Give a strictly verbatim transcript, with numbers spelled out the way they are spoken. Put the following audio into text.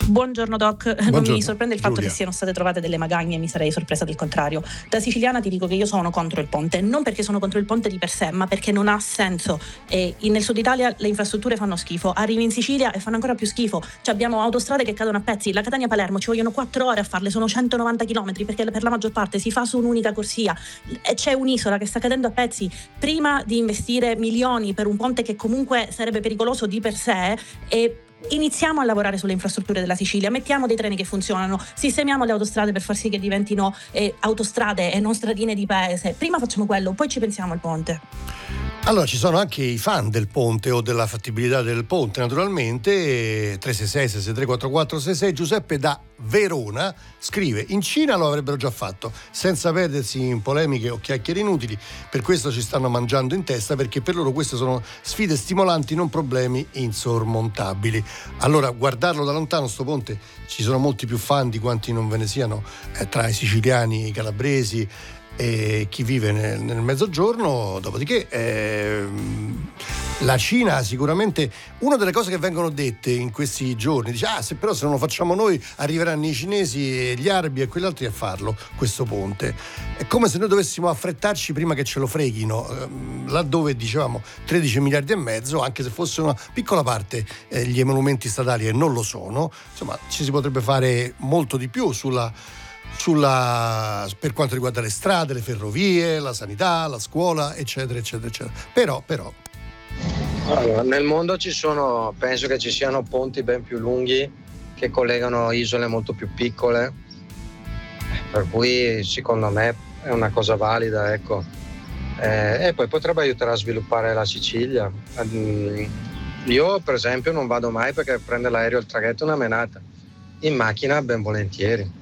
Buongiorno Doc, Buongiorno, non mi sorprende il fatto Giulia. che siano state trovate delle magagne, mi sarei sorpresa del contrario. Da siciliana ti dico che io sono contro il ponte, non perché sono contro il ponte di per sé, ma perché non ha senso. E nel sud Italia le infrastrutture fanno schifo, arrivi in Sicilia e fanno ancora più schifo. Cioè abbiamo autostrade che cadono a pezzi, la Catania-Palermo ci vogliono quattro ore a farle, sono centonovanta chilometri perché per la maggior parte si fa su un'unica corsia. E c'è un'isola che sta cadendo a pezzi. Prima di investire milioni per un ponte che comunque sarebbe pericoloso di per sé, e iniziamo a lavorare sulle infrastrutture della Sicilia, mettiamo dei treni che funzionano, sistemiamo le autostrade per far sì che diventino eh, autostrade e non stradine di paese. Prima facciamo quello, poi ci pensiamo al ponte. Allora, ci sono anche i fan del ponte o della fattibilità del ponte, naturalmente. Tre sei sei sei sei tre quattro quattro sei sei. Giuseppe da Verona scrive: in Cina lo avrebbero già fatto, senza perdersi in polemiche o chiacchiere inutili. Per questo ci stanno mangiando in testa, perché per loro queste sono sfide stimolanti, non problemi insormontabili. Allora, guardarlo da lontano sto ponte, ci sono molti più fan di quanti non ve ne siano eh, tra i siciliani, i calabresi e chi vive nel, nel mezzogiorno. Dopodiché ehm, la Cina sicuramente, una delle cose che vengono dette in questi giorni, dice: ah, se però se non lo facciamo noi arriveranno i cinesi e gli arabi e quegli altri a farlo, questo ponte. È come se noi dovessimo affrettarci prima che ce lo freghino, ehm, laddove dicevamo tredici miliardi e mezzo, anche se fosse una piccola parte eh, gli emolumenti statali, e non lo sono, insomma ci si potrebbe fare molto di più sulla Sulla, per quanto riguarda le strade, le ferrovie, la sanità, la scuola, eccetera, eccetera, eccetera. Però, però. Allora, nel mondo ci sono, penso che ci siano ponti ben più lunghi che collegano isole molto più piccole, per cui secondo me è una cosa valida, ecco. Eh, e poi potrebbe aiutare a sviluppare la Sicilia. Io, per esempio, non vado mai perché prendere l'aereo o il traghetto è una menata. In macchina ben volentieri.